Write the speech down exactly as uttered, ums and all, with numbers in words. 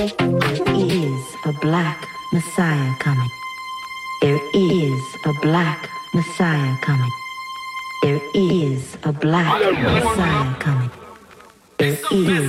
is a black Messiah coming. There is a black Messiah coming. There is a black Messiah coming. There is